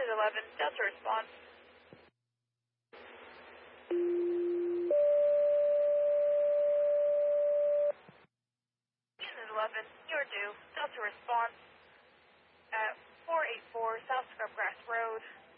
11, Delta response. Unit 11, you're due. Delta response at 484 South Scrubgrass Road.